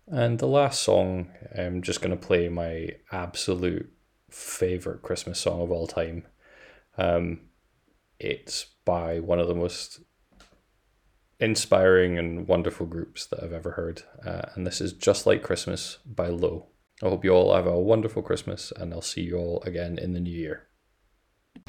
And the last song, I'm just going to play my absolute favorite Christmas song of all time. Um, it's by one of the most inspiring and wonderful groups that I've ever heard. And this is Just Like Christmas by Low. I hope you all have a wonderful Christmas, and I'll see you all again in the new year.